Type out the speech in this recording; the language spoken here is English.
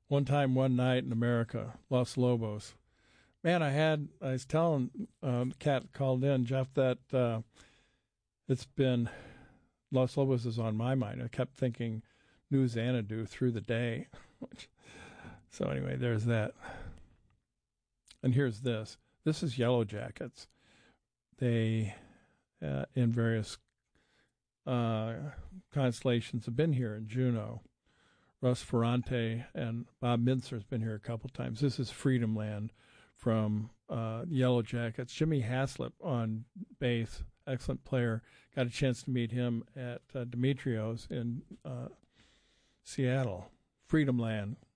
One Time, One Night in America, Los Lobos. Man, I was telling the cat called in, Jeff, that it's been, Los Lobos is on my mind. I kept thinking New Xanadu through the day. So anyway, there's that. And here's this. This is Yellow Jackets. They, in various constellations, have been here in Juneau. Russ Ferrante and Bob Mintzer's been here a couple times. This is Freedom Land from Yellow Jackets. Jimmy Haslip on bass, excellent player. Got a chance to meet him at Demetrios in Seattle. Freedom Land.